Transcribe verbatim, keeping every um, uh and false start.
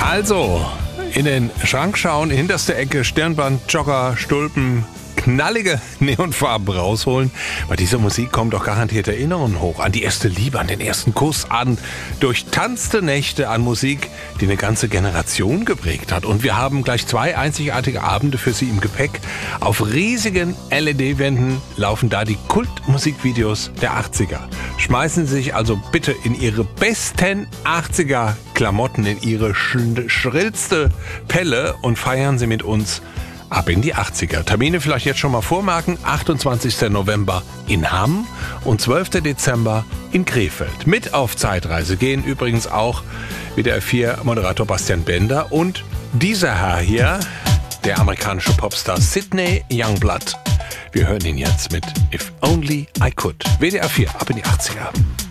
Also, in den Schrank schauen, hinterste Ecke, Stirnband, Jogger, Stulpen, knallige Neonfarben rausholen. Bei dieser Musik kommen doch garantiert Erinnerungen hoch an die erste Liebe, an den ersten Kuss, an durchtanzte Nächte, an Musik, die eine ganze Generation geprägt hat. Und wir haben gleich zwei einzigartige Abende für Sie im Gepäck. Auf riesigen L E D-Wänden laufen da die Kultmusikvideos der achtziger. Schmeißen Sie sich also bitte in Ihre besten achtziger-Klamotten, in Ihre sch- schrillste Pelle und feiern Sie mit uns ab in die achtziger. Termine vielleicht jetzt schon mal vormerken. achtundzwanzigster November in Hamm und zwölfter Dezember in Krefeld. Mit auf Zeitreise gehen übrigens auch W D R vier Moderator Bastian Bender und dieser Herr hier, der amerikanische Popstar Sidney Youngblood. Wir hören ihn jetzt mit If Only I Could. W D R vier, ab in die achtziger.